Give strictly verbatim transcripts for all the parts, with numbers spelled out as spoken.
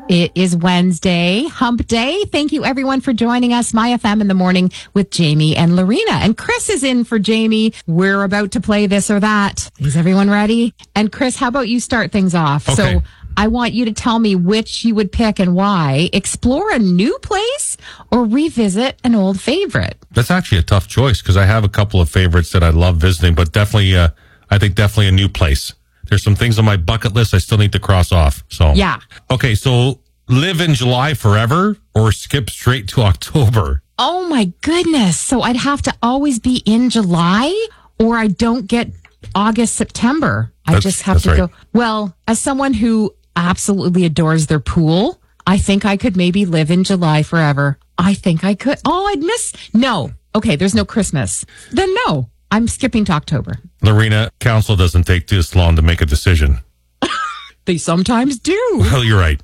It is Wednesday, hump day. Thank you everyone for joining us. My F M in the morning with Jamie and Lorena. And Chris is in for Jamie. We're about to play this or that. Is everyone ready? And Chris, how about you start things off? Okay. So I want you to tell me which you would pick and why. Explore a new place or revisit an old favorite? That's actually a tough choice because I have a couple of favorites that I love visiting, but definitely, uh, I think definitely a new place. There's some things on my bucket list I still need to cross off. So Yeah. Okay, so live in July forever or skip straight to October? Oh my goodness. So I'd have to always be in July or I don't get August, September. I That's- just have that's to right. go. Well, as someone who absolutely adores their pool, I think I could maybe live in July forever. I think I could. Oh, I'd miss. No. Okay. There's no Christmas. Then no, I'm skipping to October. Lorena, council doesn't take this long to make a decision. They sometimes do. Well, you're right.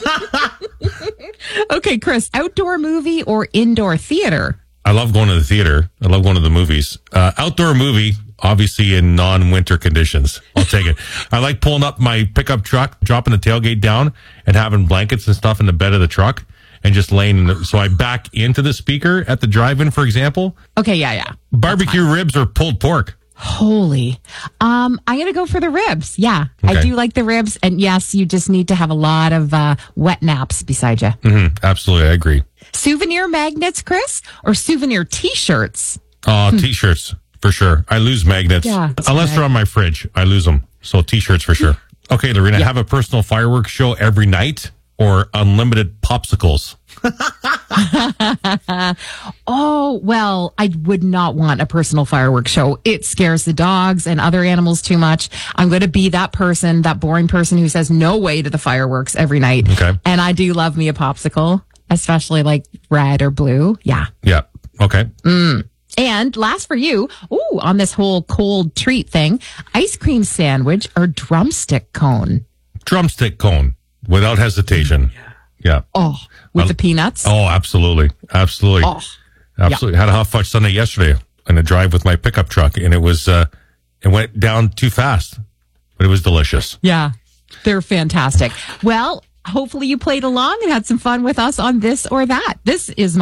Okay, Chris, outdoor movie or indoor theater? I love going to the theater. I love going to the movies. Uh, outdoor movie, obviously in non-winter conditions. I'll take it. I like pulling up my pickup truck, dropping the tailgate down, and having blankets and stuff in the bed of the truck, and just laying. In the, so I back into the speaker at the drive-in, for example. Okay, yeah, yeah. Barbecue ribs or pulled pork. Holy. Um, I'm going to go for the ribs. Yeah, I Okay. do like the ribs. And yes, you just need to have a lot of uh, wet naps beside you. Mm-hmm. Absolutely, I agree. Souvenir magnets, Chris, or souvenir T-shirts? Uh, T-shirts, for sure. I lose magnets. Yeah, that's Unless right. they're on my fridge, I lose them. So T-shirts for sure. Okay, Lorena, have a personal fireworks show every night or unlimited popsicles? Oh, well, I would not want a personal fireworks show. It scares the dogs and other animals too much. I'm going to be that person, that boring person who says no way to the fireworks every night. Okay. And I do love me a popsicle, especially like red or blue. Yeah. Yeah. Okay. And last for you, ooh, on this whole cold treat thing, ice cream sandwich or drumstick cone? Drumstick cone without hesitation. Yeah. Oh, with Um, the peanuts? Oh, absolutely. Absolutely. Oh, Absolutely. Had a hot fudge Sunday yesterday in a drive with my pickup truck, and it was, uh, it went down too fast, but it was delicious. yeah, they're fantastic. Well, hopefully you played along and had some fun with us on this or that. This is